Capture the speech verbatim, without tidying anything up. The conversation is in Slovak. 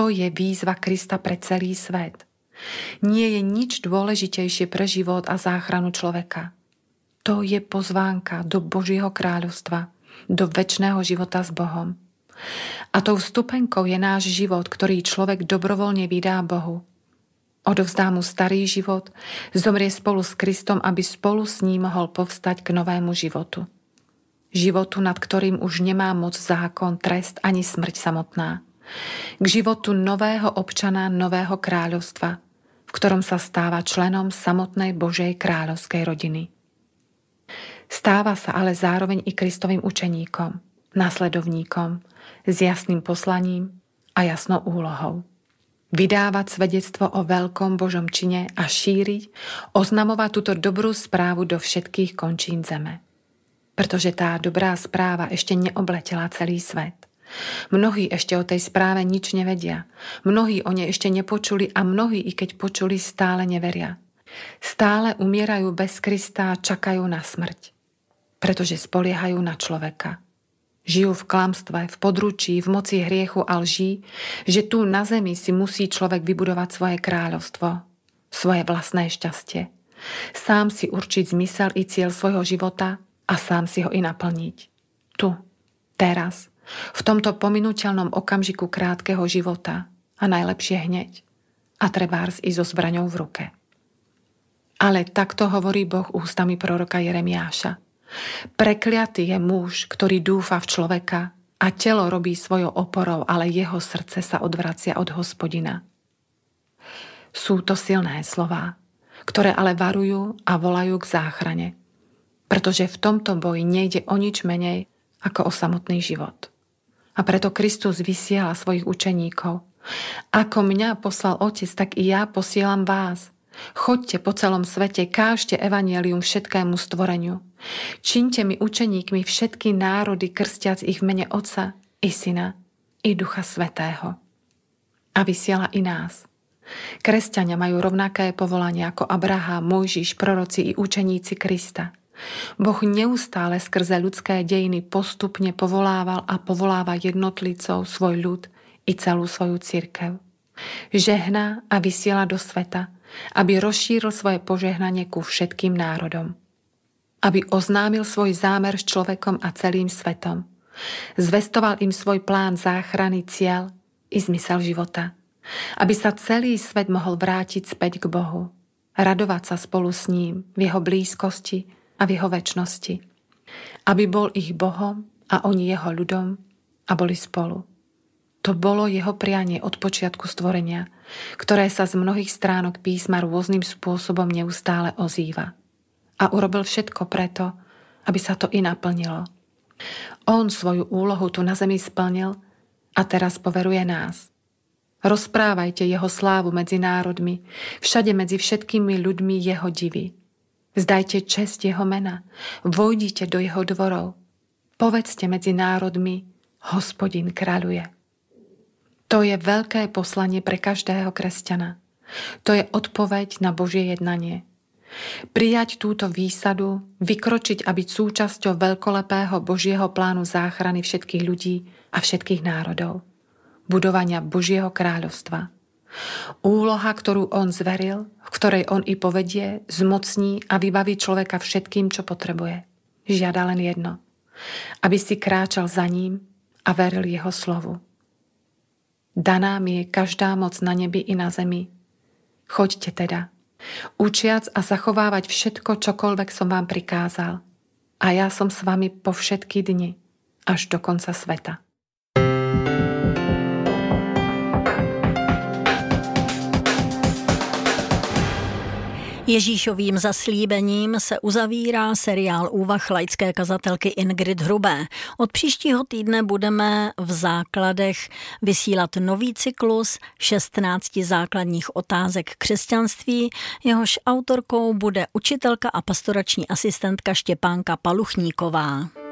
To je výzva Krista pre celý svet. Nie je nič dôležitejšie pre život a záchranu človeka. To je pozvánka do Božieho kráľovstva, do večného života s Bohom. A tou vstupenkou je náš život, ktorý človek dobrovoľne vydá Bohu. Odovzdá mu starý život, zomrie spolu s Kristom, aby spolu s ním mohol povstať k novému životu. Životu, nad ktorým už nemá moc zákon, trest ani smrť samotná. K životu nového občana, nového kráľovstva, v ktorom sa stáva členom samotnej Božej kráľovskej rodiny. Stáva sa ale zároveň i Kristovým učeníkom, nasledovníkom, s jasným poslaním a jasnou úlohou. Vydávať svedectvo o veľkom Božom čine a šíriť, oznamovať túto dobrú správu do všetkých končín zeme. Pretože tá dobrá správa ešte neobletela celý svet. Mnohí ešte o tej správe nič nevedia. Mnohí o nej ešte nepočuli a mnohí, i keď počuli, stále neveria. Stále umierajú bez Krista a čakajú na smrť. Pretože spoliehajú na človeka. Žijú v klamstve, v područí, v moci hriechu a lží, že tu na zemi si musí človek vybudovať svoje kráľovstvo, svoje vlastné šťastie. Sám si určiť zmysel i cieľ svojho života a sám si ho i naplniť. Tu, teraz, v tomto pominuteľnom okamžiku krátkeho života a najlepšie hneď a trebárs i so zbraňou v ruke. Ale takto hovorí Boh ústami proroka Jeremiáša. Prekliatý je muž, ktorý dúfa v človeka a telo robí svojou oporou, ale jeho srdce sa odvracia od Hospodina. Sú to silné slová, ktoré ale varujú a volajú k záchrane, pretože v tomto boji nejde o nič menej ako o samotný život. A preto Kristus vysiela svojich učeníkov. Ako mňa poslal Otec, tak i ja posielam vás. Choďte po celom svete, kážte evanjelium všetkému stvoreniu. Čiňte mi učeníkmi všetky národy, krstiac ich v mene Otca i Syna i Ducha Svätého. A vysiela i nás. Kresťania majú rovnaké povolanie ako Abraham, Mojžiš, proroci i učeníci Krista. Boh neustále skrze ľudské dejiny postupne povolával a povoláva jednotlivcov, svoj ľud i celú svoju cirkev. Žehná a vysiela do sveta, aby rozšíril svoje požehnanie ku všetkým národom. Aby oznámil svoj zámer s človekom a celým svetom. Zvestoval im svoj plán záchrany, cieľ i zmysel života. Aby sa celý svet mohol vrátiť späť k Bohu. Radovať sa spolu s ním v jeho blízkosti a v jeho večnosti. Aby bol ich Bohom a oni jeho ľudom a boli spolu. To bolo jeho prianie od počiatku stvorenia, ktoré sa z mnohých stránok písma rôznym spôsobom neustále ozýva. A urobil všetko preto, aby sa to i naplnilo. On svoju úlohu tu na zemi splnil a teraz poveruje nás. Rozprávajte jeho slávu medzi národmi, všade medzi všetkými ľuďmi jeho divy. Vzdajte česť jeho mena, vojdite do jeho dvorov. Povedzte medzi národmi, Hospodin kráľuje. To je veľké poslanie pre každého kresťana. To je odpoveď na Božie jednanie. Prijať túto výsadu, vykročiť a byť súčasťou veľkolepého Božieho plánu záchrany všetkých ľudí a všetkých národov. Budovania Božieho kráľovstva. Úloha, ktorú on zveril, v ktorej on i povedie, zmocní a vybaví človeka všetkým, čo potrebuje. Žiada len jedno. Aby si kráčal za ním a veril jeho slovu. Daná mi je každá moc na nebi i na zemi. Choďte teda, učiac a zachovávať všetko, čokoľvek som vám prikázal. A ja som s vami po všetky dni, až do konca sveta. Ježíšovým zaslíbením se uzavírá seriál úvah laické kazatelky Ingrid Hrubé. Od příštího týdne budeme v základech vysílat nový cyklus šestnácti základních otázek křesťanství. Jehož autorkou bude učitelka a pastorační asistentka Štěpánka Paluchníková.